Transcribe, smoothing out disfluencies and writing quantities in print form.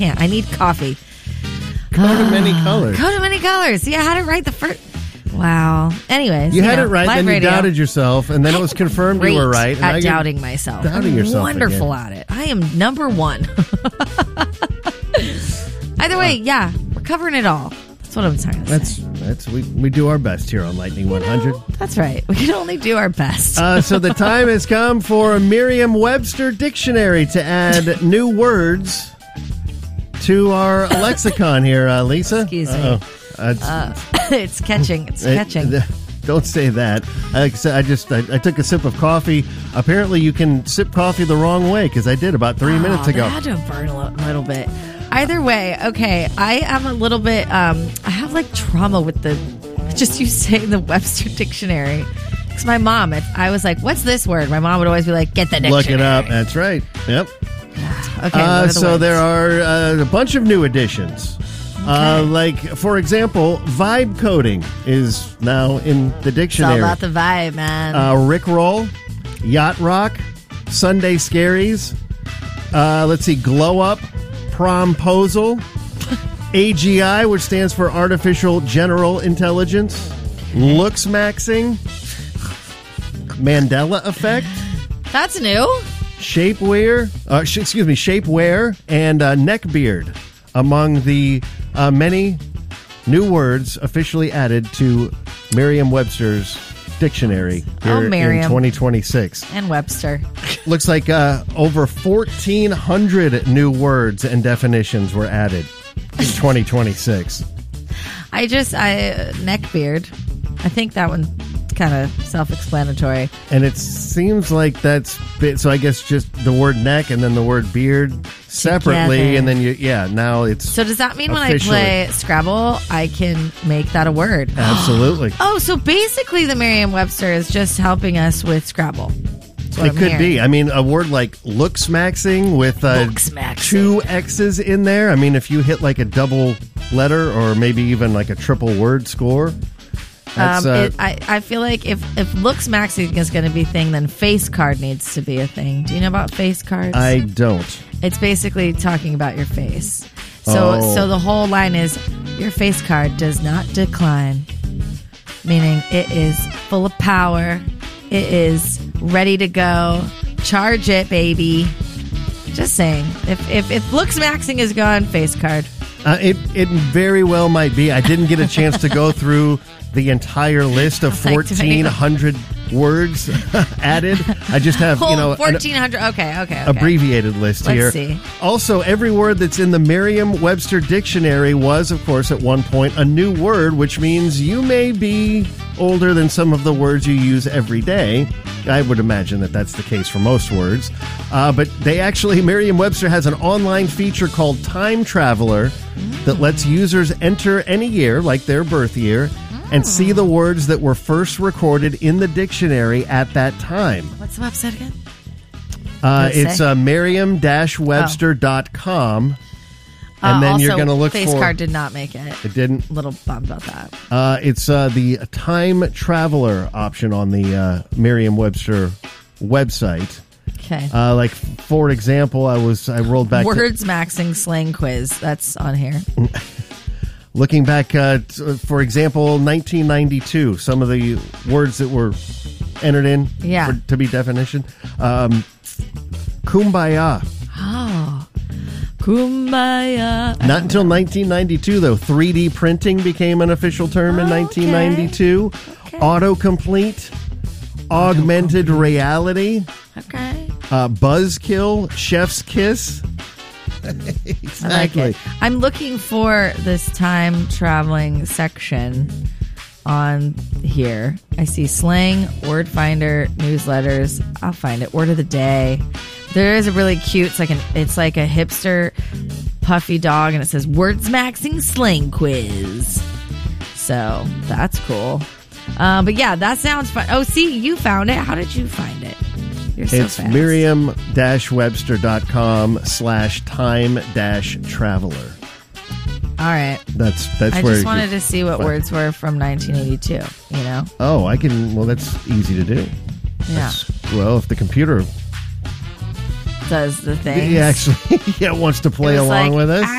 Yeah, I need coffee. Coat of many colors. Coat of many colors. Yeah, I had it right the first. Wow. Anyways, you had it right, then you radio. doubted yourself, and then it was confirmed you were right. And at doubting myself. Doubting yourself. Wonderful again. at it. I am number one. Either way, yeah, we're covering it all. That's what I'm trying to say. We do our best here on Lightning 100. That's right. We can only do our best. So the time has come for a Merriam-Webster dictionary to add new words to our lexicon here, Lisa. Excuse me. It's catching. It's catching. Don't say that. Like I said, I took a sip of coffee. Apparently, you can sip coffee the wrong way because I did about 3 minutes ago. That had to burn a little bit. Either way, okay. I am a little bit. I have like trauma with just you saying the Webster dictionary. Because my mom, I was like, "What's this word?" My mom would always be like, "Get the dictionary." Look it up. That's right. Yep. Okay. So there are a bunch of new additions. Okay. Like, for example, vibe coding is now in the dictionary. It's all about the vibe, man. Rickroll, yacht rock, Sunday scaries. Let's see, glow up, promposal, AGI, which stands for artificial general intelligence, looks maxing, Mandela effect. That's new. Shapewear, and neckbeard among the many new words officially added to Merriam-Webster's dictionary here in 2026. And Webster. Looks like over 1,400 new words and definitions were added in 2026. Neckbeard. I think that one kind of self-explanatory. And it seems like so I guess just the word neck and then the word beard separately, together. and then now it's So does that mean officially. when I play Scrabble, I can make that a word? Absolutely. Oh, so basically the Merriam-Webster is just helping us with Scrabble. It could be. I mean, a word like looks maxing with two X's in there. I mean, if you hit like a double letter or maybe even like a triple word score. I feel like if looks maxing is going to be a thing, then face card needs to be a thing. Do you know about face cards? I don't. It's basically talking about your face. So the whole line is, your face card does not decline. Meaning it is full of power. It is ready to go. Charge it, baby. Just saying. If looks maxing is gone, face card. It very well might be. I didn't get a chance to go through the entire list of 1,400 words added. I just have, 1,400. Okay. Abbreviated list here. Let's see. Also, every word that's in the Merriam-Webster dictionary was, of course, at one point a new word, which means you may be older than some of the words you use every day. I would imagine that that's the case for most words. But Merriam-Webster has an online feature called Time Traveler that lets users enter any year, like their birth year, and see the words that were first recorded in the dictionary at that time. What's the website again? It's merriam-webster.com. And then you're going to look for... Face card did not make it. It didn't? A little bummed about that. It's the Time Traveler option on the Merriam-Webster website. Okay. Like, for example, I rolled back... Words maxing slang quiz. That's on here. Looking back, for example, 1992, some of the words that were entered in to be definition. Kumbaya. Oh, kumbaya. Not until 1992, though. 3D printing became an official term in 1992. Okay. Autocomplete. Augmented reality. Okay. Buzzkill. Chef's kiss. Exactly. I like it. I'm looking for this time traveling section on here. I see slang, word finder, newsletters. I'll find it. Word of the day. There is a really cute. It's like a hipster puffy dog, and it says words maxing slang quiz. So that's cool. But yeah, that sounds fun. Oh, see, you found it. How did you find it? It's merriam-webster.com/time-traveler. All right. That's I where just wanted to see what words were from 1982, you know? Oh, I can. Well, that's easy to do. Yeah. If the computer does the thing. He actually wants to play along with us.